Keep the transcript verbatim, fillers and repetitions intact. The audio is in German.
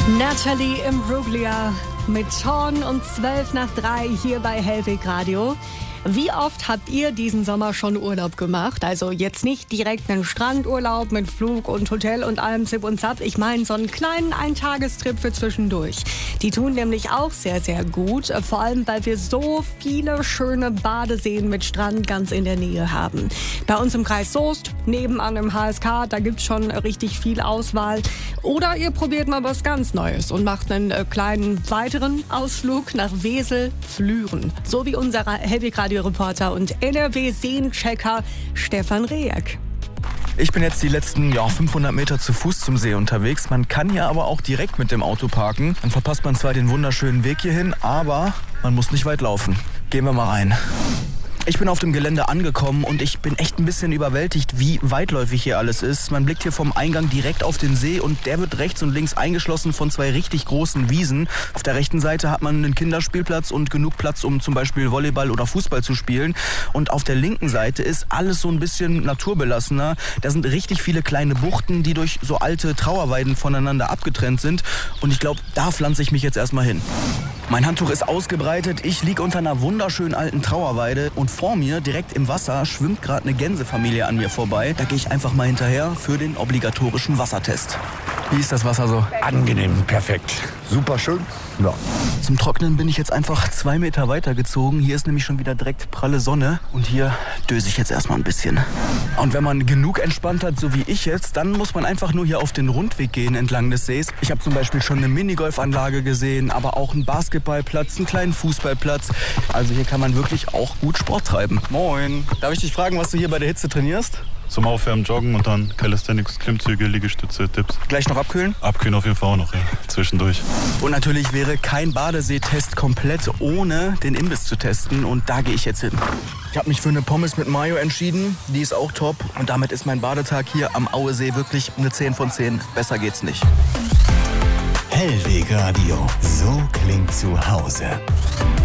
Natalie Imbruglia mit Sean und zwölf nach drei hier bei Hellweg Radio. Wie oft habt ihr diesen Sommer schon Urlaub gemacht? Also jetzt nicht direkt einen Strandurlaub mit Flug und Hotel und allem Zip und Zap. Ich meine so einen kleinen Eintagestrip für zwischendurch. Die tun nämlich auch sehr, sehr gut. Vor allem, weil wir so viele schöne Badeseen mit Strand ganz in der Nähe haben. Bei uns im Kreis Soest, nebenan im H S K, da gibt's schon richtig viel Auswahl. Oder ihr probiert mal was ganz Neues und macht einen äh, kleinen weiteren Ausflug nach Wesel-Flüren. So wie unser Hellweg Radio Reporter und N R W-Seenchecker Stefan Rehek. Ich bin jetzt die letzten ja, fünfhundert Meter zu Fuß zum See unterwegs. Man kann ja aber auch direkt mit dem Auto parken. Dann verpasst man zwar den wunderschönen Weg hierhin, aber man muss nicht weit laufen. Gehen wir mal rein. Ich bin auf dem Gelände angekommen und ich bin echt ein bisschen überwältigt, wie weitläufig hier alles ist. Man blickt hier vom Eingang direkt auf den See und der wird rechts und links eingeschlossen von zwei richtig großen Wiesen. Auf der rechten Seite hat man einen Kinderspielplatz und genug Platz, um zum Beispiel Volleyball oder Fußball zu spielen. Und auf der linken Seite ist alles so ein bisschen naturbelassener. Da sind richtig viele kleine Buchten, die durch so alte Trauerweiden voneinander abgetrennt sind. Und ich glaube, da pflanze ich mich jetzt erstmal hin. Mein Handtuch ist ausgebreitet, ich liege unter einer wunderschönen alten Trauerweide und vor mir, direkt im Wasser, schwimmt gerade eine Gänsefamilie an mir vorbei. Da gehe ich einfach mal hinterher für den obligatorischen Wassertest. Wie ist das Wasser so? Angenehm, perfekt. Super schön. Ja. Zum Trocknen bin ich jetzt einfach zwei Meter weitergezogen. Hier ist nämlich schon wieder direkt pralle Sonne und hier döse ich jetzt erstmal ein bisschen. Und wenn man genug entspannt hat, so wie ich jetzt, dann muss man einfach nur hier auf den Rundweg gehen entlang des Sees. Ich habe zum Beispiel schon eine Minigolfanlage gesehen, aber auch einen Basketballplatz, einen kleinen Fußballplatz. Also hier kann man wirklich auch gut Sport treiben. Moin. Darf ich dich fragen, was du hier bei der Hitze trainierst? Zum Aufwärmen joggen und dann Calisthenics, Klimmzüge, Liegestütze, Dips. Gleich noch abkühlen? Abkühlen auf jeden Fall auch noch, ja. Zwischendurch. Und natürlich wäre kein Badeseetest komplett, ohne den Imbiss zu testen. Und da gehe ich jetzt hin. Ich habe mich für eine Pommes mit Mayo entschieden. Die ist auch top. Und damit ist mein Badetag hier am Auesee wirklich eine zehn von zehn. Besser geht's nicht. Hellweg Radio. So klingt zu Hause.